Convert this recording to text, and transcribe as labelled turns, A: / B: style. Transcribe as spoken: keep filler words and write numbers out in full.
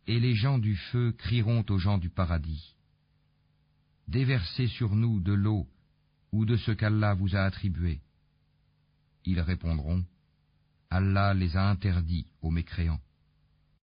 A: Et les gens du feu crieront aux gens du paradis. Déversez sur nous de l'eau ou de ce qu'Allah vous a attribué. Ils répondront, Allah les a interdits aux mécréants.